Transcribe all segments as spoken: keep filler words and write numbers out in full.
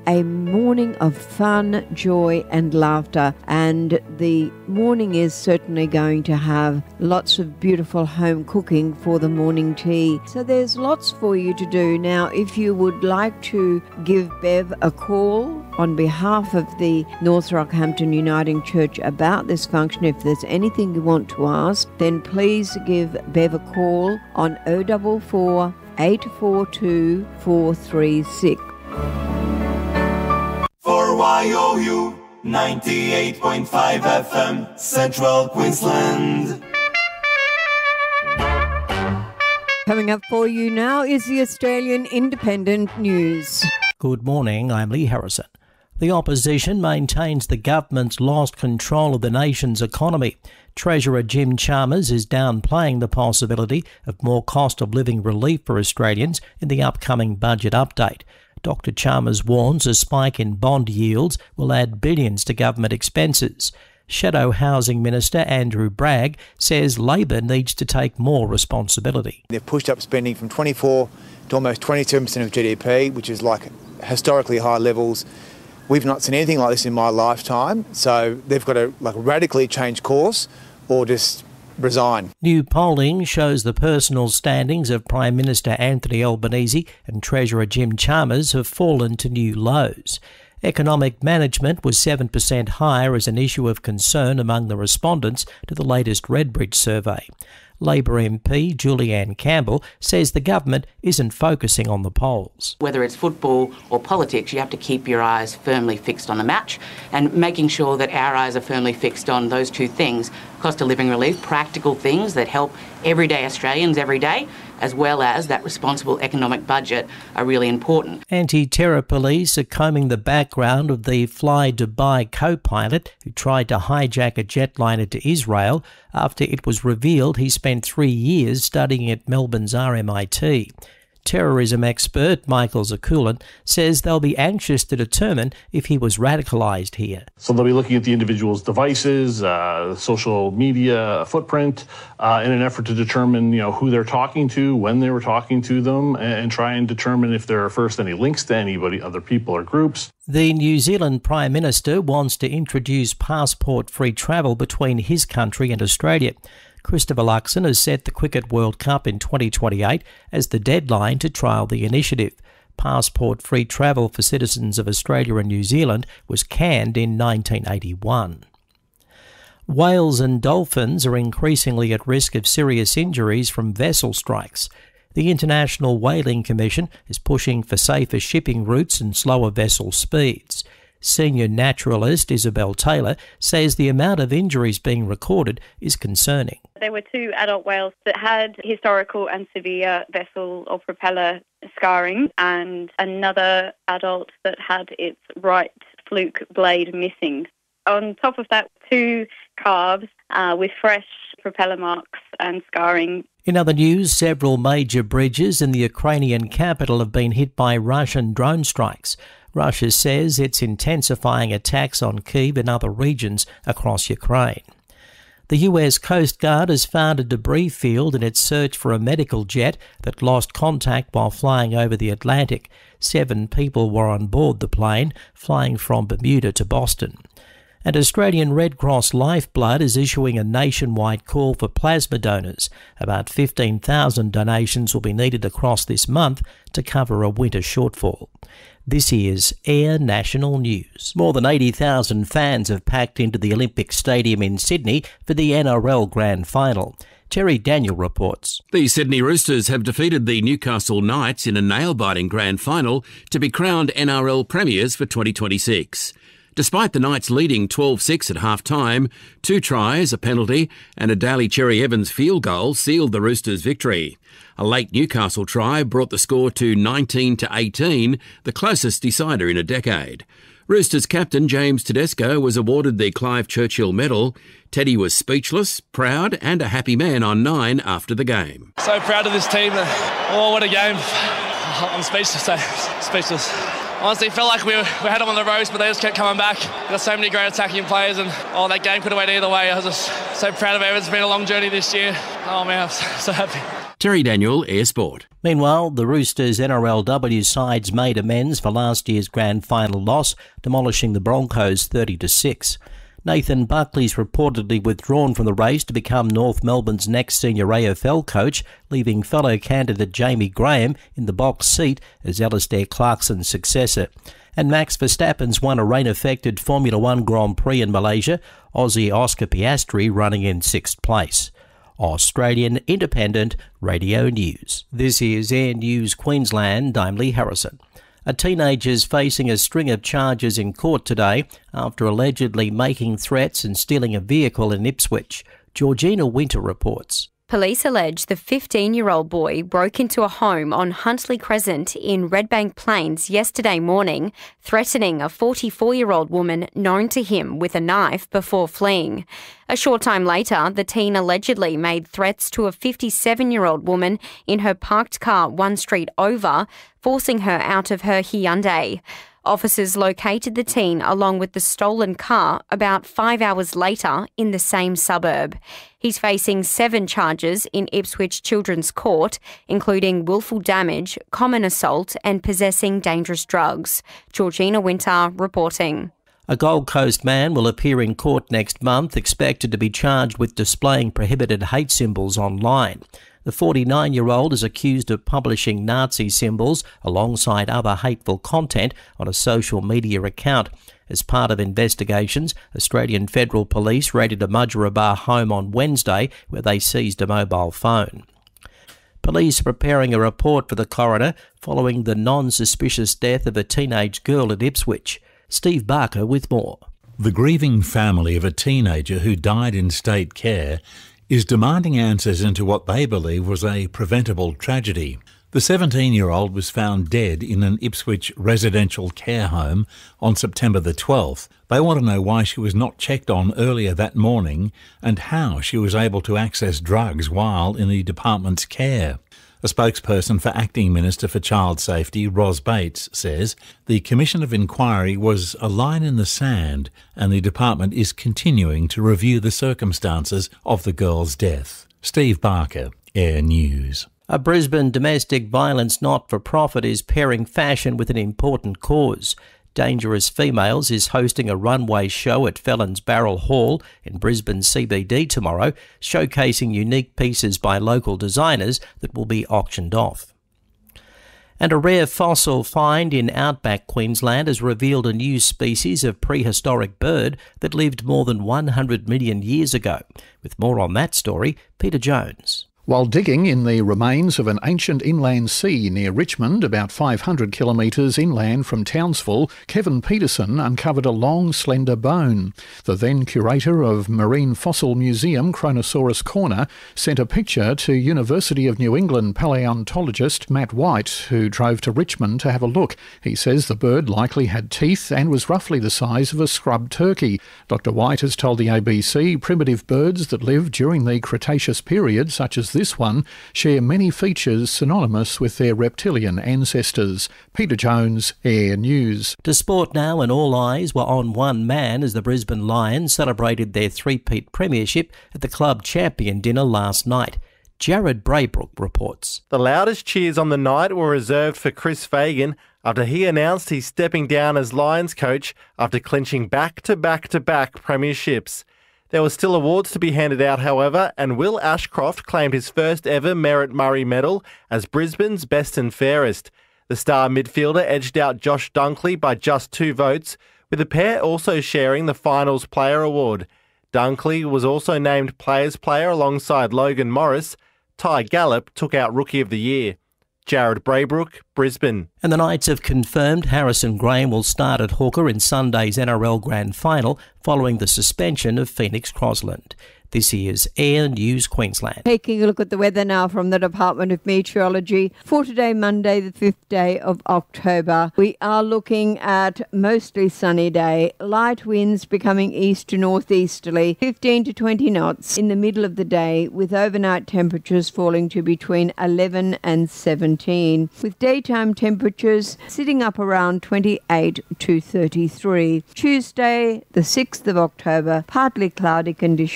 a morning of fun, joy and laughter, and the morning is certainly going to have lots of beautiful home cooking for the morning tea. So there's lots for you to do. Now, if you would like to give Bev a call on behalf of the North Rockhampton Uniting Church about this function, if there's anything you want to ask, then please give Bev a call on oh four four, eight four two, four three six. For Y O U ninety-eight point five F M, Central Queensland. Coming up for you now is the Australian Independent News. Good morning, I'm Lee Harrison. The opposition maintains the government's lost control of the nation's economy. Treasurer Jim Chalmers is downplaying the possibility of more cost of living relief for Australians in the upcoming budget update. Doctor Chalmers warns a spike in bond yields will add billions to government expenses. Shadow Housing Minister Andrew Bragg says Labor needs to take more responsibility. They've pushed up spending from twenty-four to almost twenty-seven percent of G D P, which is like historically high levels. We've not seen anything like this in my lifetime, so they've got to like radically change course or just resign. New polling shows the personal standings of Prime Minister Anthony Albanese and Treasurer Jim Chalmers have fallen to new lows. Economic management was seven percent higher as an issue of concern among the respondents to the latest Redbridge survey. Labor M P Julianne Campbell says the government isn't focusing on the polls. Whether it's football or politics, you have to keep your eyes firmly fixed on the match, and making sure that our eyes are firmly fixed on those two things, cost of living relief, practical things that help everyday Australians every day, as well as that responsible economic budget, are really important. Anti-terror police are combing the background of the Fly Dubai co-pilot who tried to hijack a jetliner to Israel after it was revealed he spent three years studying at Melbourne's R M I T. Terrorism expert Michael Zakulan says they'll be anxious to determine if he was radicalised here. So they'll be looking at the individual's devices, uh, social media footprint, uh, in an effort to determine, you know, who they're talking to, when they were talking to them, and, and try and determine if there are first any links to anybody, other people or groups. The New Zealand Prime Minister wants to introduce passport-free travel between his country and Australia. Christopher Luxon has set the Cricket World Cup in twenty twenty-eight as the deadline to trial the initiative. Passport-free travel for citizens of Australia and New Zealand was canned in nineteen eighty-one. Whales and dolphins are increasingly at risk of serious injuries from vessel strikes. The International Whaling Commission is pushing for safer shipping routes and slower vessel speeds. Senior naturalist Isabel Taylor says the amount of injuries being recorded is concerning. There were two adult whales that had historical and severe vessel or propeller scarring, and another adult that had its right fluke blade missing. On top of that, two calves uh, with fresh propeller marks and scarring. In other news, several major bridges in the Ukrainian capital have been hit by Russian drone strikes. Russia says it's intensifying attacks on Kyiv and other regions across Ukraine. The U S Coast Guard has found a debris field in its search for a medical jet that lost contact while flying over the Atlantic. Seven people were on board the plane, flying from Bermuda to Boston. And Australian Red Cross Lifeblood is issuing a nationwide call for plasma donors. About fifteen thousand donations will be needed across this month to cover a winter shortfall. This is Air National News. More than eighty thousand fans have packed into the Olympic Stadium in Sydney for the N R L Grand Final. Terry Daniel reports. The Sydney Roosters have defeated the Newcastle Knights in a nail-biting grand final to be crowned N R L premiers for twenty twenty-six. Despite the Knights leading twelve six at half-time, two tries, a penalty and a Daly Cherry Evans field goal sealed the Roosters' victory. A late Newcastle try brought the score to nineteen to eighteen, the closest decider in a decade. Roosters captain James Tedesco was awarded the Clive Churchill Medal. Teddy was speechless, proud and a happy man on nine after the game. So proud of this team. Oh, what a game. I'm speechless. Speechless. Honestly, it felt like we, were, we had them on the ropes, but they just kept coming back. We've got so many great attacking players, and oh, that game could have went either way. I was just so proud of it. It's been a long journey this year. Oh man, I'm so, so happy. Terry Daniel, Air Sport. Meanwhile, the Roosters N R L W sides made amends for last year's grand final loss, demolishing the Broncos thirty to six. Nathan Buckley's reportedly withdrawn from the race to become North Melbourne's next senior A F L coach, leaving fellow candidate Jamie Graham in the box seat as Alistair Clarkson's successor. And Max Verstappen's won a rain-affected Formula One Grand Prix in Malaysia, Aussie Oscar Piastri running in sixth place. Australian Independent Radio News. This is Air News Queensland. I'm Lee Harrison. A teenager is facing a string of charges in court today after allegedly making threats and stealing a vehicle in Ipswich. Georgina Winter reports. Police allege the fifteen-year-old boy broke into a home on Huntley Crescent in Redbank Plains yesterday morning, threatening a forty-four-year-old woman known to him with a knife before fleeing. A short time later, the teen allegedly made threats to a fifty-seven-year-old woman in her parked car one street over, forcing her out of her Hyundai. Officers located the teen along with the stolen car about five hours later in the same suburb. He's facing seven charges in Ipswich Children's Court, including willful damage, common assault and possessing dangerous drugs. Georgina Winter reporting. A Gold Coast man will appear in court next month, expected to be charged with displaying prohibited hate symbols online. The forty-nine-year-old is accused of publishing Nazi symbols alongside other hateful content on a social media account. As part of investigations, Australian Federal Police raided a Mudgeeraba home on Wednesday where they seized a mobile phone. Police are preparing a report for the coroner following the non-suspicious death of a teenage girl at Ipswich. Steve Barker with more. The grieving family of a teenager who died in state care is demanding answers into what they believe was a preventable tragedy. The seventeen-year-old was found dead in an Ipswich residential care home on September the twelfth. They want to know why she was not checked on earlier that morning and how she was able to access drugs while in the department's care. A spokesperson for Acting Minister for Child Safety, Ros Bates, says the Commission of Inquiry was a line in the sand and the department is continuing to review the circumstances of the girl's death. Steve Barker, Air News. A Brisbane domestic violence not-for-profit is pairing fashion with an important cause. Dangerous Females is hosting a runway show at Felons Barrel Hall in Brisbane C B D tomorrow, showcasing unique pieces by local designers that will be auctioned off. And a rare fossil find in outback Queensland has revealed a new species of prehistoric bird that lived more than one hundred million years ago. With more on that story, Peter Jones. While digging in the remains of an ancient inland sea near Richmond, about five hundred kilometres inland from Townsville, Kevin Peterson uncovered a long, slender bone. The then curator of Marine Fossil Museum, Kronosaurus Corner, sent a picture to University of New England paleontologist Matt White, who drove to Richmond to have a look. He says the bird likely had teeth and was roughly the size of a scrub turkey. Doctor White has told the A B C primitive birds that lived during the Cretaceous period, such as this one, share many features synonymous with their reptilian ancestors. Peter Jones, Air News. To sport now, and all eyes were on one man as the Brisbane Lions celebrated their three-peat premiership at the club champion dinner last night. Jared Braybrook reports. The loudest cheers on the night were reserved for Chris Fagan after he announced he's stepping down as Lions coach after clinching back-to-back-to-back premierships. There were still awards to be handed out, however, and Will Ashcroft claimed his first ever Merritt Murray medal as Brisbane's best and fairest. The star midfielder edged out Josh Dunkley by just two votes, with the pair also sharing the Finals Player Award. Dunkley was also named Players Player alongside Logan Morris. Ty Gallop took out Rookie of the Year. Jared Braybrook, Brisbane. And the Knights have confirmed Harrison Graham will start at hooker in Sunday's N R L Grand Final following the suspension of Phoenix Crosland. This is Air News Queensland. Taking a look at the weather now from the Department of Meteorology. For today, Monday, the fifth day of October, we are looking at mostly sunny day. Light winds becoming east to northeasterly, fifteen to twenty knots in the middle of the day, with overnight temperatures falling to between eleven and seventeen, with daytime temperatures sitting up around twenty-eight to thirty-three. Tuesday, the sixth of October, partly cloudy conditions.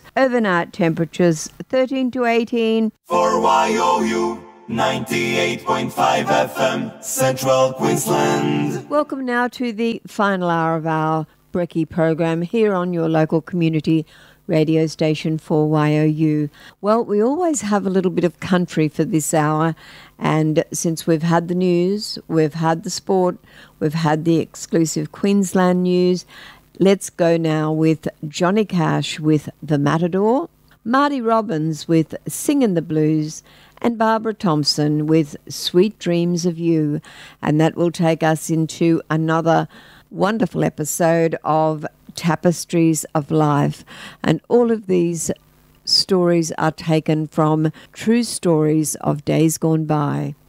Overnight temperatures thirteen to eighteen. For Y O U ninety-eight point five F M, Central Queensland. Welcome now to the final hour of our Brekkie program here on your local community radio station for Y O U. Well, we always have a little bit of country for this hour, and since we've had the news, we've had the sport, we've had the exclusive Queensland news, let's go now with Johnny Cash with The Matador, Marty Robbins with Singin' the Blues, and Barbara Thompson with Sweet Dreams of You. And that will take us into another wonderful episode of Tapestries of Life. And all of these stories are taken from true stories of days gone by.